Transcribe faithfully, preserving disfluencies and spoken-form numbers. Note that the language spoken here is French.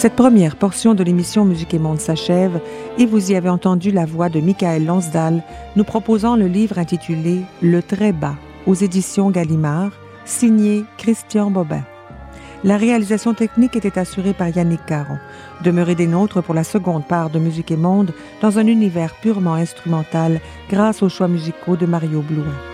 Cette première portion de l'émission Musique et Monde s'achève et vous y avez entendu la voix de Michael Lonsdal nous proposant le livre intitulé « Le très bas » aux éditions Gallimard, signé Christian Bobin. La réalisation technique était assurée par Yannick Caron. Demeurez des nôtres pour la seconde part de Musique et Monde dans un univers purement instrumental grâce aux choix musicaux de Mario Blouin.